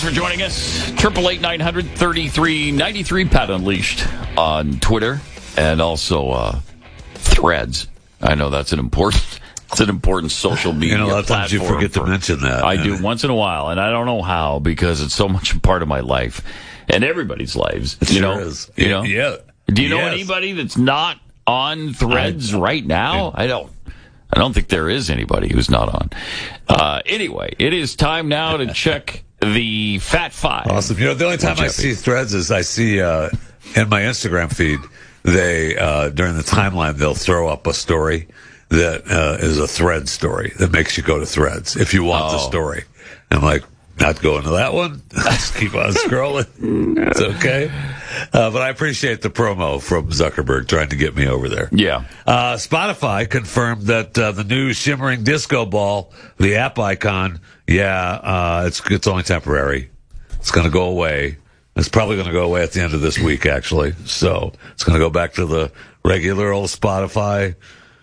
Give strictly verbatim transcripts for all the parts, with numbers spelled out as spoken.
for joining us. Triple eight nine hundred thirty three ninety three. Pat Unleashed on Twitter and also uh, Threads. I know that's an important. It's an important social media. You know, a lot of times you forget for, to mention that. I do once in a while, and I don't know how because it's so much a part of my life and everybody's lives. It you sure know, is. You know. Yeah. Do you know yes. anybody that's not on Threads I, right now? I, I don't. I don't think there is anybody who's not on. Uh, anyway, it is time now to check the Fat Five. Awesome. You know, the only time I see Threads is I see uh, in my Instagram feed, they uh, during the timeline, they'll throw up a story that uh, is a Thread story that makes you go to Threads if you want oh. the story. I'm like, not going to that one. Just keep on scrolling. It's okay. Uh, but I appreciate the promo from Zuckerberg trying to get me over there. Yeah. Uh, Spotify confirmed that uh, the new shimmering disco ball, the app icon, yeah, uh, it's it's only temporary. It's going to go away. It's probably going to go away at the end of this week, actually. So it's going to go back to the regular old Spotify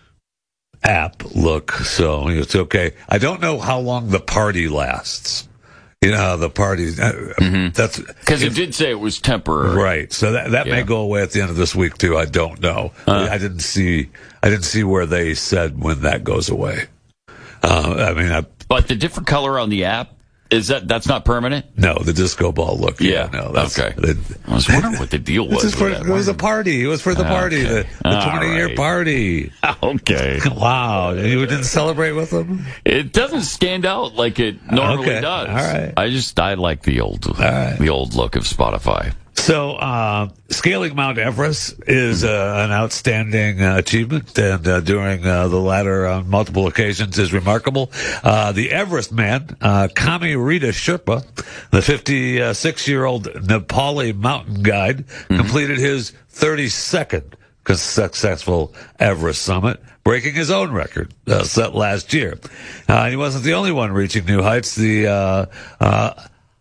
app look. So it's okay. I don't know how long the party lasts. You know, the party, mm-hmm. that's... Because it did say it was temporary. Right. So that that yeah. may go away at the end of this week, too. I don't know. Uh, I didn't see I didn't see where they said when that goes away. Uh, I mean... I, but the different color on the app, is that that's not permanent? No, the disco ball look. Yeah. yeah no, that's, okay. It, I was wondering what the deal was. For, it was a party. It was for the party, okay. the, the twenty-year right. party. Okay. Wow. You didn't celebrate with them? It doesn't stand out like it normally okay. does. All right. I just, I like the old, right. the old look of Spotify. So, uh, scaling Mount Everest is uh, an outstanding uh, achievement, and uh, doing uh, the latter on multiple occasions is remarkable. Uh, the Everest man, uh, Kami Rita Sherpa, the fifty-six-year-old Nepali mountain guide, mm-hmm. completed his thirty-second successful Everest summit, breaking his own record uh, set last year. Uh, he wasn't the only one reaching new heights. The uh, uh,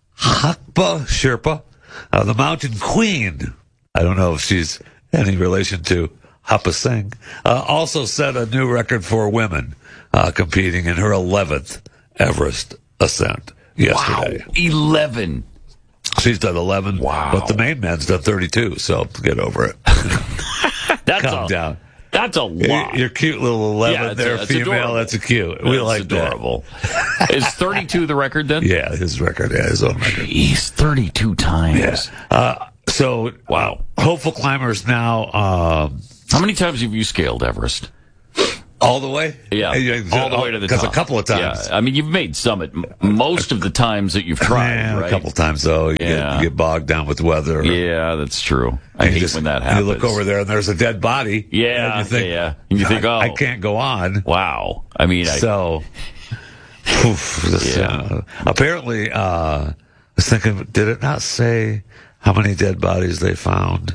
Hakpa Sherpa, Uh, the Mountain Queen, I don't know if she's any relation to Hapa Singh, uh, also set a new record for women uh, competing in her eleventh Everest ascent yesterday. Wow, eleven. She's done eleven, wow. But the main man's done thirty-two, so get over it. That's Calm a, down. That's a lot. Your cute little eleven yeah, there, a, female, adorable. That's a cute. We that's like adorable. that. Is thirty-two the record then? Yeah, his record, yeah, his own record. Jeez, thirty-two times. Yeah. Uh, so, wow. Hopeful climbers now. Um, How many times have you scaled Everest? All the way? Yeah, all the way to the top. Because a couple of times. Yeah, I mean, you've made summit most of the times that you've tried, yeah, right? A couple times, though. You, yeah. get, you get bogged down with weather. Yeah, that's true. I hate just, when that happens. You look over there and there's a dead body. Yeah, and you think, yeah. And you think, oh. I, I can't go on. Wow. I mean, I... So, oof, this, yeah. uh, apparently, uh, I was thinking, did it not say how many dead bodies they found?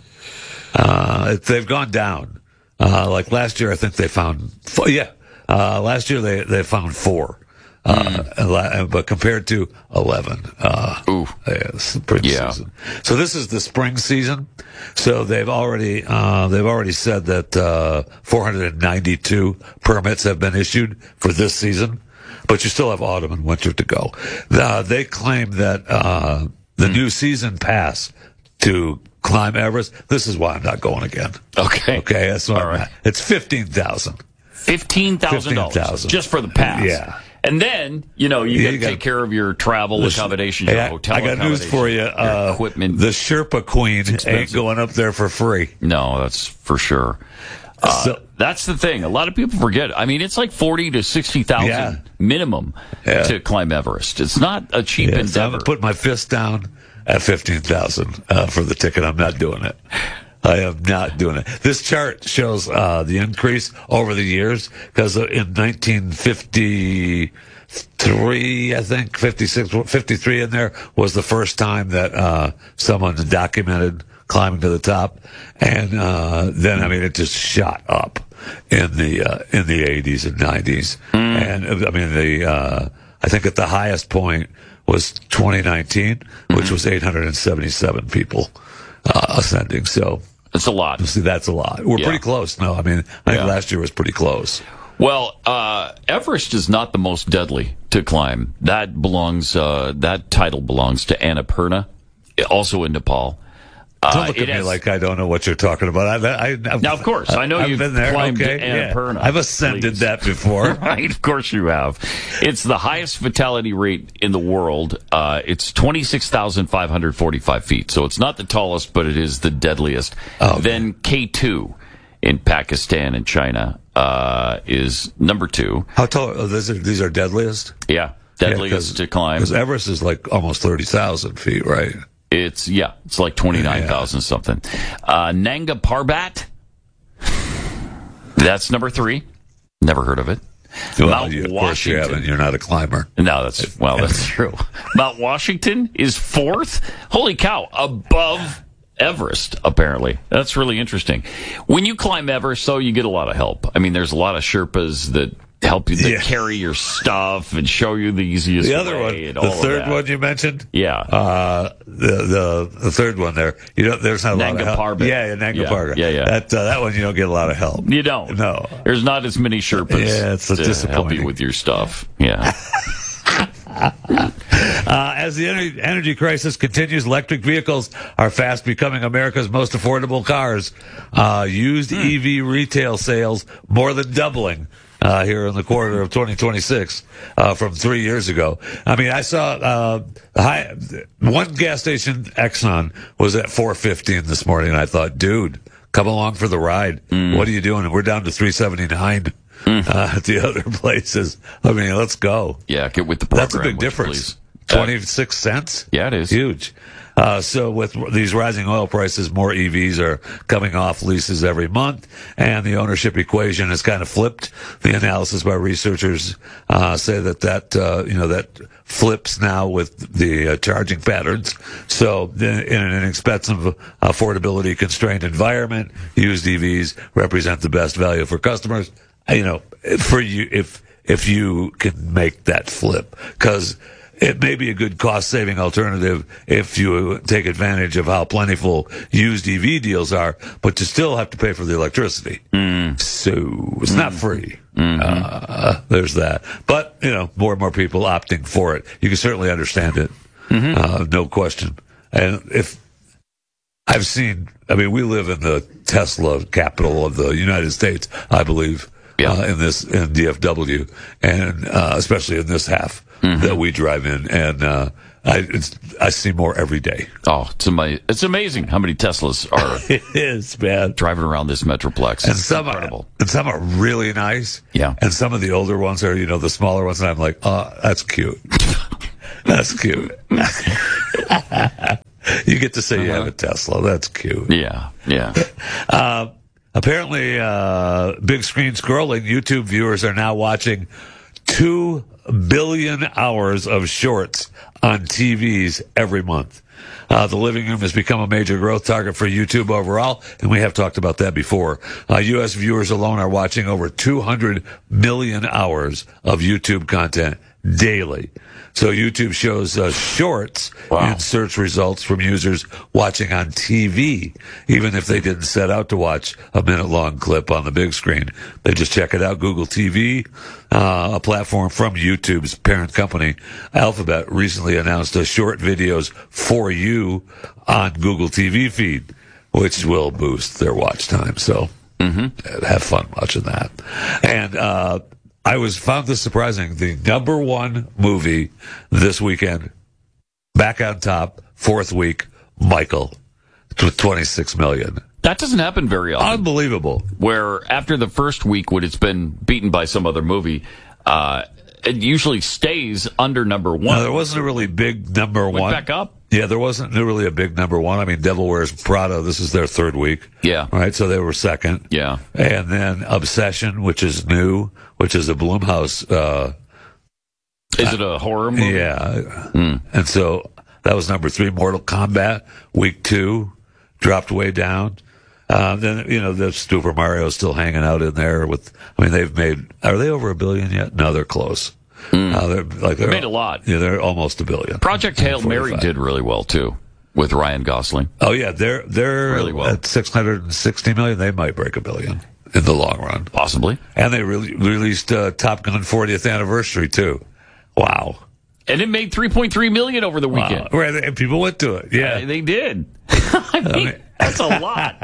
Uh, it, they've gone down. Uh, like last year, I think they found, four, yeah. Uh, last year they, they found four. Uh, mm. But compared to eleven, uh, Ooh. Yeah, spring yeah. season. So this is the spring season. So they've already, uh, they've already said that, uh, four hundred ninety-two permits have been issued for this season, but you still have autumn and winter to go. Uh, they claim that, uh, the mm. new season pass to climb Everest, this is why I'm not going again. Okay. Okay. That's what All I'm right. at. It's fifteen thousand. fifteen thousand dollars just for the pass. Yeah. And then, you know, you yeah, got to take care of your travel accommodation, your hey, hotel I got news for you. Uh, equipment. The Sherpa Queen ain't going up there for free. No, that's for sure. Uh, so, that's the thing. A lot of people forget. I mean, it's like forty to sixty thousand yeah. minimum yeah. to climb Everest. It's not a cheap yeah, endeavor. So I'm going to put my fist down at fifteen thousand uh, for the ticket. I'm not doing it. I am not doing it. This chart shows uh, the increase over the years because in nineteen fifty-three, I think, fifty-six, fifty-three in there was the first time that uh, someone documented climbing to the top. And uh, then, I mean, it just shot up in the uh, in the eighties and nineties. Mm. And, I mean, the uh, I think at the highest point was twenty nineteen, mm-hmm. which was eight hundred seventy-seven people uh, ascending. So it's a lot. See, that's a lot. We're yeah. pretty close. No, I mean, I think yeah. last year was pretty close. Well, uh, Everest is not the most deadly to climb. That belongs. Uh, that title belongs to Annapurna, also in Nepal. Uh, Don't look at it me has- like I don't know what you're talking about. I, I, I've, Now, of course, I know I've you've been there. climbed Okay, Annapurna. yeah. I've ascended Please. that before. Right, of course you have. It's the highest fatality rate in the world. Uh, it's twenty-six thousand five hundred forty-five feet. So it's not the tallest, but it is the deadliest. Oh, then K two in Pakistan and China uh, is number two. How tall? Oh, these are these are deadliest. Yeah, deadliest to climb. Because Everest is like almost thirty thousand feet, right? It's, yeah, it's like twenty-nine thousand something. Uh, Nanga Parbat, that's number three. Never heard of it. Well, Mount you, of course you Washington. haven't. You're not a climber. No, that's, well, that's true. Mount Washington is fourth. Holy cow, above Everest, apparently. That's really interesting. When you climb Everest, though, you get a lot of help. I mean, there's a lot of Sherpas that help you, that Yeah. carry your stuff and show you the easiest The other way one, and the all of third that. one you mentioned. Yeah. Uh, the, the the third one there. You don't. There's not a Nanga lot of help. Parbat. Yeah, yeah, Nanga Yeah, Parbat. yeah, yeah. That uh, that one you don't get a lot of help. You don't. No. There's not as many Sherpas Yeah, it's to help disappointing. you with your stuff. Yeah. Uh, as the energy, energy crisis continues, electric vehicles are fast becoming America's most affordable cars. Uh, used Hmm. E V retail sales more than doubling uh, here in the quarter of twenty twenty-six uh, from three years ago. I mean, I saw uh, high, one gas station, Exxon, was at four fifteen this morning, and I thought, dude, come along for the ride. What are you doing? And we're down to three seventy-nine. Uh, at the other places. I mean, let's go. Yeah, get with the program. That's a big would you difference. please? twenty-six cents? Yeah, it is. Huge. Uh, so with these rising oil prices, more E Vs are coming off leases every month, and the ownership equation has kind of flipped. The analysis by researchers uh, say that that uh, you know that flips now with the uh, charging patterns. So the- in an inexpensive, affordability constrained environment, used E Vs represent the best value for customers. You know, for you if if you can make that flip, because it may be a good cost-saving alternative if you take advantage of how plentiful used E V deals are, but you still have to pay for the electricity. Mm. So it's not free. Mm-hmm. Uh, there's that. But, you know, more and more people opting for it. You can certainly understand it. Mm-hmm. Uh, no question. And if I've seen, I mean, we live in the Tesla capital of the United States, I believe. Yeah. Uh, in this in D F W, and uh, especially in this half mm-hmm. that we drive in, and uh, I it's, I see more every day. Oh, it's amazing! It's amazing how many Teslas are It is, man. driving around this metroplex. And It's some incredible. are, and some are really nice. Yeah. And some of the older ones are, you know, the smaller ones, and I'm like, oh, that's cute. That's cute. You get to say you have a Tesla. That's cute. Yeah, yeah. Uh, apparently, uh, big screen scrolling, YouTube viewers are now watching two billion hours of shorts on T Vs every month. Uh, the living room has become a major growth target for YouTube overall, and we have talked about that before. Uh, U S viewers alone are watching over two hundred million hours of YouTube content daily. So YouTube shows uh, shorts Wow. in search results from users watching on T V, even if they didn't set out to watch a minute-long clip on the big screen. They just check it out. Google T V, uh, a platform from YouTube's parent company, Alphabet, recently announced a short videos for you on Google T V feed, which will boost their watch time. So mm-hmm. have fun watching that. And uh, I was found this surprising. The number one movie this weekend, back on top, fourth week, Michael, with twenty-six million. That doesn't happen very often. Unbelievable. Where after the first week, when it's been beaten by some other movie, uh, it usually stays under number one. No, there wasn't a really big number Went one. back up. Yeah, there wasn't really a big number one. I mean, Devil Wears Prada, this is their third week. Yeah. Right, so they were second. Yeah. And then Obsession, which is new, which is a Blumhouse, uh, Is it a horror movie? yeah. And so that was number three. Mortal Kombat, week two, dropped way down. Um, then, you know, the Super Mario is still hanging out in there with, I mean, they've made, are they over a billion yet? No, they're close. Uh, they're like, they're Made a lot. Yeah, they're almost a billion. Project Hail Mary forty-five. did really well too, with Ryan Gosling. Oh yeah, they're they're Really well. at six hundred sixty million. They might break a billion in the long run. Possibly. And they re- released uh, Top Gun fortieth anniversary too, Wow. And it made three point three million dollars over the weekend. Wow. Right, and people went to it. Yeah. Uh, they did. I mean, that's a lot.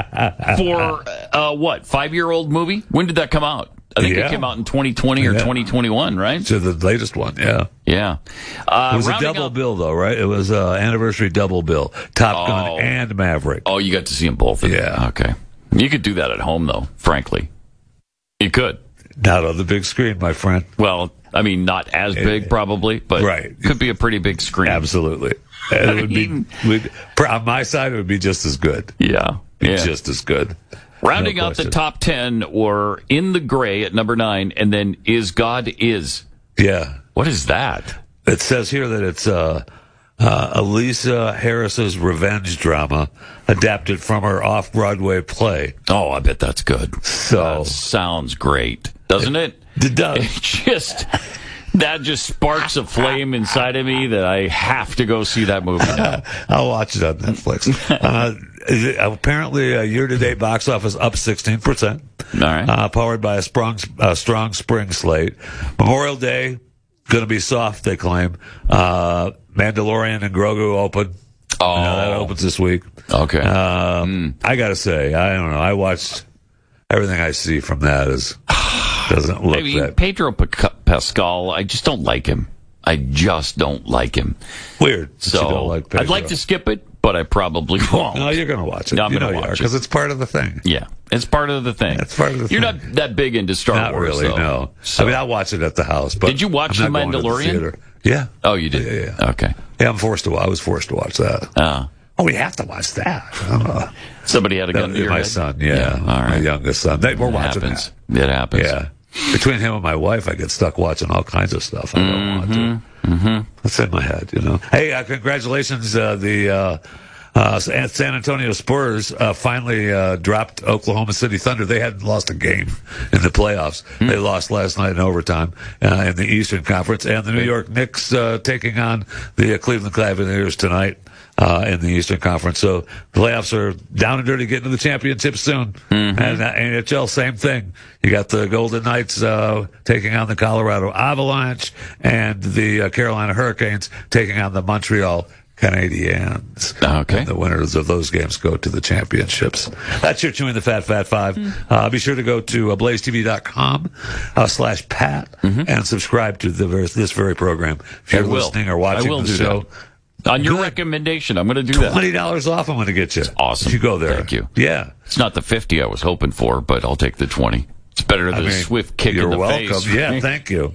For, uh, what, five-year-old movie? When did that come out? I think Yeah. it came out in twenty twenty or Yeah. twenty twenty-one, right? To the latest one, yeah. Yeah. Uh, It was a rounding double up- bill, though, right? It was an anniversary double bill. Top Oh. Gun and Maverick. Oh, you got to see them both. Yeah. Okay. You could do that at home, though, frankly. You could. Not on the big screen, my friend. Well, I mean, not as big, probably, but Right. could be a pretty big screen. Absolutely. And it would be, would, on my side, it would be just as good. Yeah. Be Yeah. Just as good. Rounding No out the question. top ten were In the Gray at number nine, and then Is God Is. Yeah. What is that? It says here that it's uh, uh, Elisa Harris's revenge drama adapted from her off-Broadway play. Oh, I bet that's good. So That sounds great, doesn't it? it does. It just that just sparks a flame inside of me that I have to go see that movie now. I'll watch it on Netflix. uh, apparently, uh, year-to-date box office up sixteen percent. All right. Uh, powered by a strong, uh, strong spring slate. Memorial Day, going to be soft, they claim. Uh, Mandalorian and Grogu open. Oh. You know, that opens this week. Okay. Um, I got to say, I don't know. I watched everything I see from that is doesn't look I mean, that Pedro Pica- Pascal, I just don't like him. I just don't like him. weird. that So you don't like I'd Pedro. like to skip it, but I probably won't. No, you're going to watch it. No, I'm you gonna know you watch are it. because it's part of the thing. Yeah, it's part of the thing. It's part of the You're thing. not that big into Star Not Wars, really, though. no. So- I mean, I'll watch it at the house. But Did you watch I'm The not going to Mandalorian? theater. Yeah. Oh, you did? Yeah, yeah. Okay. Yeah, I'm forced to. I was forced to watch that. Uh, Oh, we have to watch that. I don't know. somebody had a gun to your my head? son, yeah, all my right. youngest son. They were It watching happens. that. It happens. Yeah, between him and my wife, I get stuck watching all kinds of stuff. I don't want to. Mm-hmm. That's in my head, you know. Hey, uh, congratulations! Uh, the uh, uh, San Antonio Spurs uh, finally uh, dropped Oklahoma City Thunder. They hadn't lost a game in the playoffs. Hmm. They lost last night in overtime uh, in the Eastern Conference, and the New York Knicks uh, taking on the uh, Cleveland Cavaliers tonight. Uh, in the Eastern Conference. So the playoffs are down and dirty, getting to the championship soon. Mm-hmm. And uh, N H L, same thing. You got the Golden Knights uh, taking on the Colorado Avalanche and the uh, Carolina Hurricanes taking on the Montreal Canadiens. Okay. And the winners of those games go to the championships. That's your Chewing the Fat Fat Five. Mm-hmm. Uh, be sure to go to uh, blaze t v dot com uh, slash Pat and subscribe to the ver- this very program. If you're Mm-hmm. I will. listening or watching I will the do show. that. On your Good. recommendation, I'm going to do that. Twenty dollars off. I'm going to get you. Awesome. If you go there. Thank you. Yeah. It's not the fifty I was hoping for, but I'll take the twenty. It's better than I a mean, swift kick you're in the welcome. face. Yeah. right? Thank you.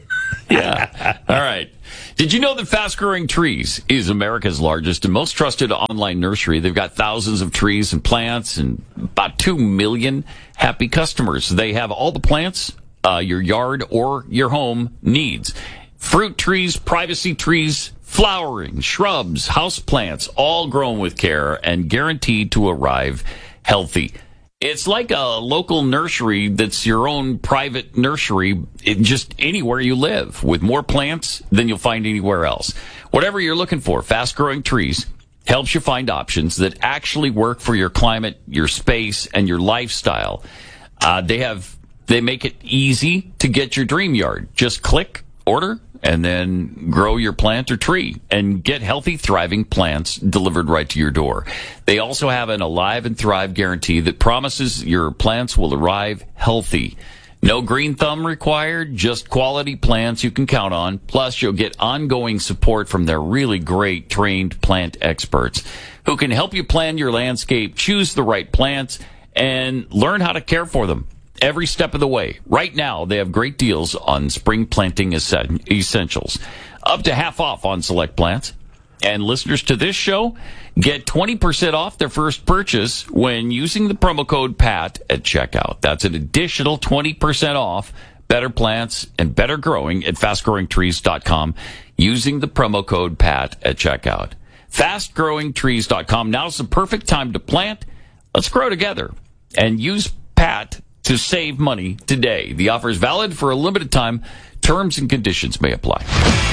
Yeah. All right. Did you know that Fast Growing Trees is America's largest and most trusted online nursery? They've got thousands of trees and plants and about two million happy customers. They have all the plants uh, your yard or your home needs. Fruit trees, privacy trees, flowering, shrubs, house plants, all grown with care and guaranteed to arrive healthy. It's like a local nursery that's your own private nursery, it, just anywhere you live, with more plants than you'll find anywhere else. Whatever you're looking for, Fast Growing Trees helps you find options that actually work for your climate, your space, and your lifestyle. Uh, they have they make it easy to get your dream yard. Just click, order, and then grow your plant or tree and get healthy, thriving plants delivered right to your door. They also have an Alive and Thrive guarantee that promises your plants will arrive healthy. No green thumb required, just quality plants you can count on. Plus, you'll get ongoing support from their really great trained plant experts who can help you plan your landscape, choose the right plants, and learn how to care for them every step of the way. Right now, they have great deals on spring planting essen- essentials. Up to half off on select plants. And listeners to this show get twenty percent off their first purchase when using the promo code PAT at checkout. That's an additional twenty percent off better plants and better growing at fast growing trees dot com using the promo code PAT at checkout. fast growing trees dot com. Now's the perfect time to plant. Let's grow together and use PAT to save money today. The offer is valid for a limited time. Terms and conditions may apply.